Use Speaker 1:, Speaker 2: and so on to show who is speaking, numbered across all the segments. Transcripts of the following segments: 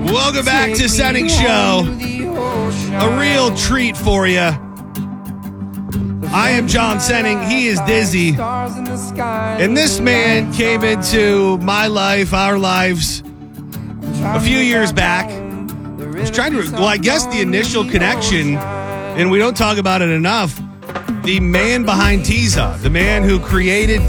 Speaker 1: Welcome back to Senning Show. A real treat for you. I am John Senning. He is Dizzy. And this man came into my life, our lives, a few years back. I was trying to, I guess the initial connection, and we don't talk about it enough, the man behind Teza, the man who created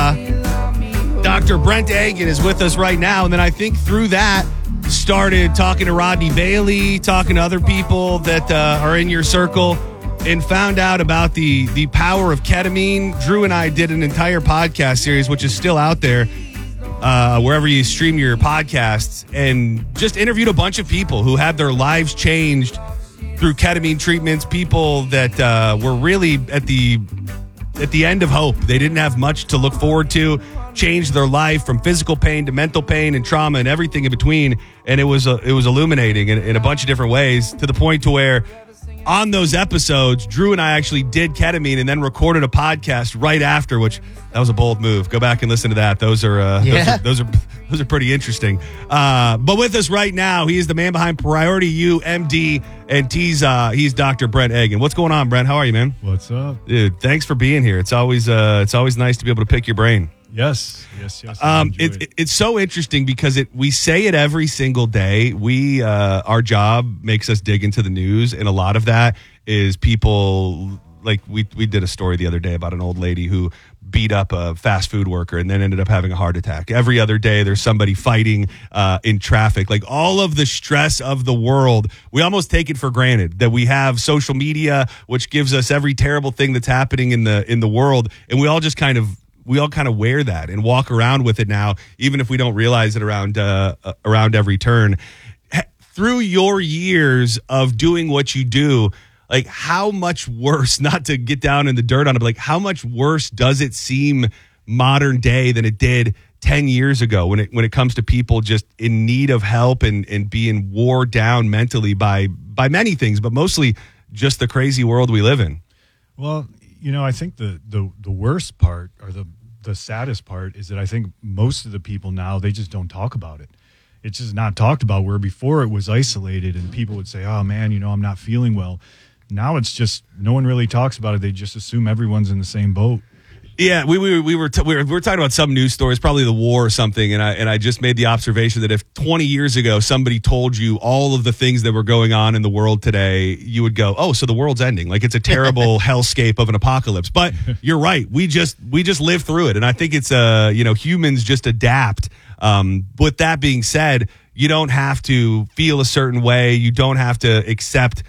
Speaker 1: Teza, Dr. Brent Egan is with us right now. And then I think through that, started talking to Rodney Bailey, talking to other people that are in your circle, and found out about the power of ketamine. Drew and I did an entire podcast series, which is still out there, wherever you stream your podcasts, and just interviewed a bunch of people who had their lives changed through ketamine treatments, people that were really at the end of hope. They didn't have much to look forward to, changed their life from physical pain to mental pain and trauma and everything in between. And it was illuminating in a bunch of different ways, to the point to where on those episodes, Drew and I actually did ketamine and then recorded a podcast right after, which that was a bold move. Go back and listen to that. Those are pretty interesting. But with us right now, he is the man behind Priority U, MD, and Teza. He's Dr. Brent Egan. What's going on, Brent? How are you, man?
Speaker 2: What's up?
Speaker 1: Dude, thanks for being here. It's always nice to be able to pick your brain.
Speaker 2: Yes.
Speaker 1: It's so interesting because we say it every single day. Our job makes us dig into the news, and a lot of that is people, like we did a story the other day about an old lady who beat up a fast food worker and then ended up having a heart attack. Every other day there's somebody fighting in traffic. Like, all of the stress of the world, we almost take it for granted that we have social media, which gives us every terrible thing that's happening in the world, and we all kind of wear that and walk around with it now, even if we don't realize it around every turn. Through your years of doing what you do, like, how much worse, not to get down in the dirt on it, but like, how much worse does it seem modern day than it did 10 years ago when it comes to people just in need of help and being wore down mentally by many things, but mostly just the crazy world we live in?
Speaker 2: Well, I think the worst part, or the saddest part, is that I think most of the people now, they just don't talk about it. It's just not talked about, where before it was isolated and people would say, oh man, I'm not feeling well. Now it's just, no one really talks about it. They just assume everyone's in the same boat.
Speaker 1: Yeah, we were talking about some news stories, probably the war or something, and I just made the observation that if 20 years ago somebody told you all of the things that were going on in the world today, you would go, oh, so the world's ending. Like, it's a terrible hellscape of an apocalypse. But you're right. We just live through it, and I think it's humans just adapt. With that being said, you don't have to feel a certain way. You don't have to accept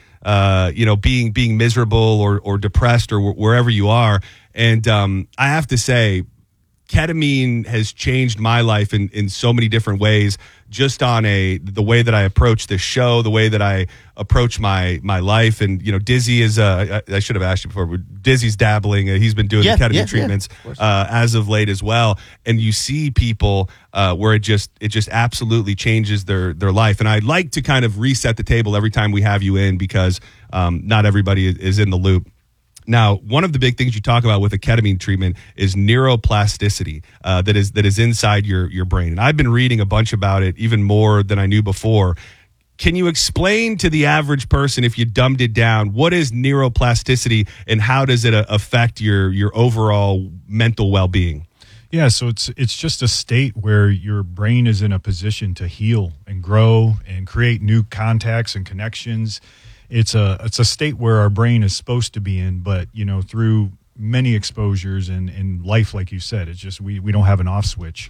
Speaker 1: being miserable or depressed or wherever you are. And I have to say, ketamine has changed my life in so many different ways, just on the way that I approach this show, the way that I approach my life. And, Dizzy is, I should have asked you before, but Dizzy's dabbling. He's been doing the ketamine treatments as of late as well. And you see people where it just absolutely changes their life. And I'd like to kind of reset the table every time we have you in, because not everybody is in the loop. Now, one of the big things you talk about with a ketamine treatment is neuroplasticity that is inside your brain. And I've been reading a bunch about it, even more than I knew before. Can you explain to the average person, if you dumbed it down, what is neuroplasticity and how does it affect your overall mental well-being?
Speaker 2: Yeah, so it's just a state where your brain is in a position to heal and grow and create new contacts and connections. It's a state where our brain is supposed to be in, but through many exposures and life, like you said, it's just we don't have an off switch.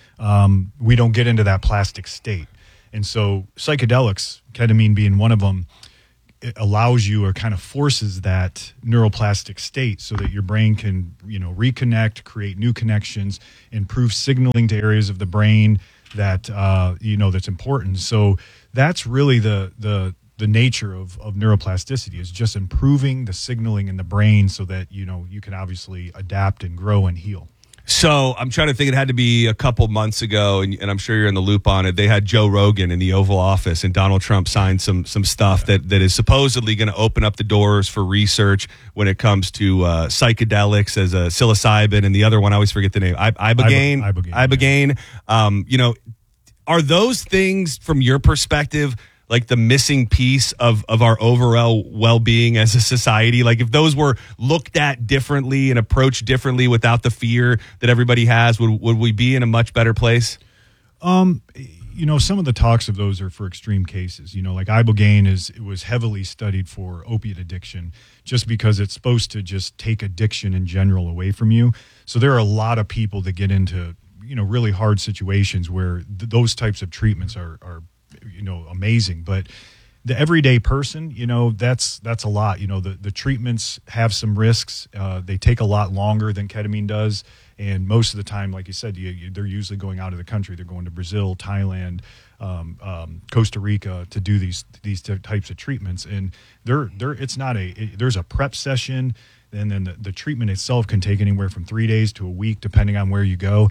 Speaker 2: We don't get into that plastic state, and so psychedelics, ketamine being one of them, it allows you, or kind of forces that neuroplastic state, so that your brain can reconnect, create new connections, improve signaling to areas of the brain that that's important. So that's really the nature of neuroplasticity, is just improving the signaling in the brain so that, you can obviously adapt and grow and heal.
Speaker 1: So I'm trying to think, it had to be a couple months ago, and I'm sure you're in the loop on it. They had Joe Rogan in the Oval Office, and Donald Trump signed some stuff that is supposedly going to open up the doors for research when it comes to psychedelics, as a psilocybin, and the other one, I always forget the name, Ibogaine.
Speaker 2: Ibogaine.
Speaker 1: Are those things, from your perspective, like the missing piece of our overall well-being as a society? Like if those were looked at differently and approached differently without the fear that everybody has, would we be in a much better place?
Speaker 2: Some of the talks of those are for extreme cases. Like ibogaine it was heavily studied for opiate addiction, just because it's supposed to just take addiction in general away from you. So there are a lot of people that get into really hard situations where those types of treatments are amazing. But the everyday person, that's a lot. The treatments have some risks. They take a lot longer than ketamine does. And most of the time, like you said, they're usually going out of the country. They're going to Brazil, Thailand, Costa Rica to do these types of treatments. And there's a prep session, and then the treatment itself can take anywhere from 3 days to a week, depending on where you go.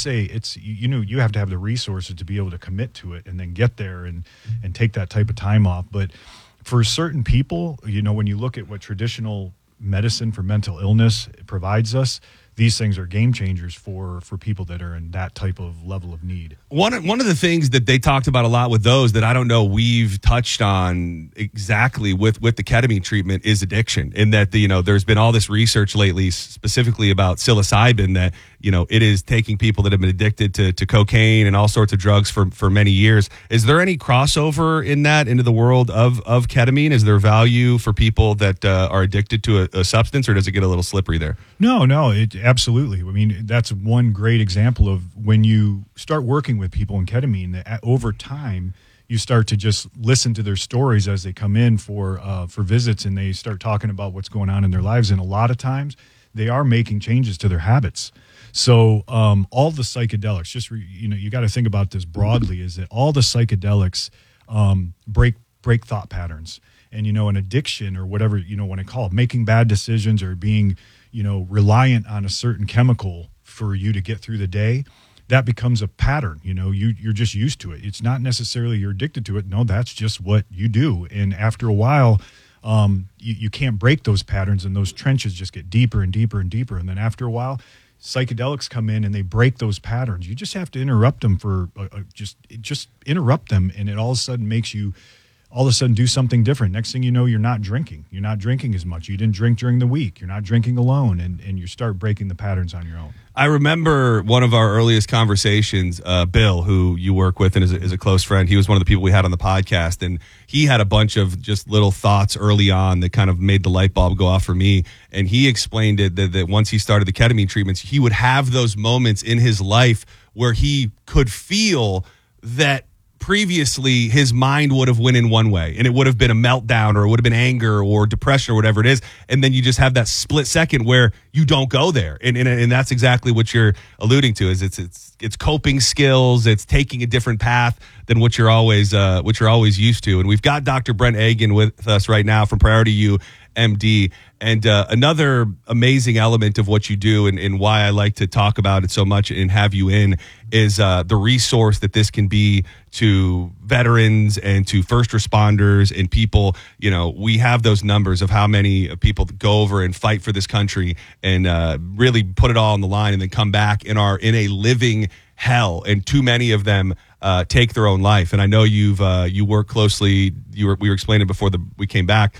Speaker 2: You have to have the resources to be able to commit to it and then get there and take that type of time off. But for certain people, when you look at what traditional medicine for mental illness provides us, these things are game changers for people that are in that type of level of need.
Speaker 1: One of the things that they talked about a lot with those that I don't know we've touched on exactly with the ketamine treatment is addiction. In that there's been all this research lately specifically about psilocybin that it is taking people that have been addicted to cocaine and all sorts of drugs for many years. Is there any crossover in that into the world of ketamine? Is there value for people that are addicted to a substance, or does it get a little slippery there?
Speaker 2: No, absolutely. I mean, that's one great example of when you start working with people in ketamine, that over time you start to just listen to their stories as they come in for visits, and they start talking about what's going on in their lives. And a lot of times they are making changes to their habits. So all the psychedelics, you got to think about this broadly, is that all the psychedelics break thought patterns. And, an addiction or whatever you want to call it, making bad decisions or being reliant on a certain chemical for you to get through the day, that becomes a pattern. You're just used to it. It's not necessarily you're addicted to it. No, that's just what you do. And after a while, you can't break those patterns, and those trenches just get deeper and deeper and deeper. And then after a while, psychedelics come in and they break those patterns. You just have to interrupt them for just interrupt them, and it all of a sudden makes you do something different. Next thing you know, you're not drinking. You're not drinking as much. You didn't drink during the week. You're not drinking alone, and you start breaking the patterns on your own.
Speaker 1: I remember one of our earliest conversations, Bill, who you work with and is a close friend. He was one of the people we had on the podcast, and he had a bunch of just little thoughts early on that kind of made the light bulb go off for me. And he explained it that once he started the ketamine treatments, he would have those moments in his life where he could feel that previously his mind would have went in one way, and it would have been a meltdown, or it would have been anger or depression or whatever it is, and then you just have that split second where you don't go there, and that's exactly what you're alluding to. Is it's coping skills, it's taking a different path than what you're always used to. And we've got Dr. Brent Agan with us right now from Priority U MD. And another amazing element of what you do, and why I like to talk about it so much and have you in, is the resource that this can be to veterans and to first responders and people. We have those numbers of how many people go over and fight for this country and really put it all on the line, and then come back and are in a living hell. And too many of them take their own life. And I know you work closely. We were explaining before we came back.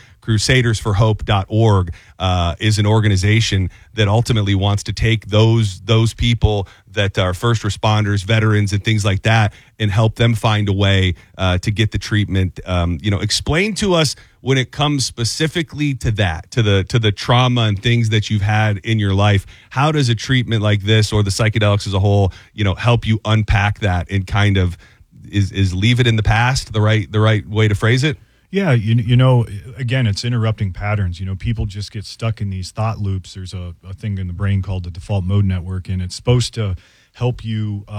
Speaker 1: Crusadersforhope.org is an organization that ultimately wants to take those people that are first responders, veterans, and things like that, and help them find a way to get the treatment. Explain to us, when it comes specifically to that, to the trauma and things that you've had in your life, how does a treatment like this, or the psychedelics as a whole, help you unpack that and kind of is leave it in the past the right way to phrase it?
Speaker 2: Yeah, again, it's interrupting patterns. People just get stuck in these thought loops. There's a thing in the brain called the default mode network, and it's supposed to help you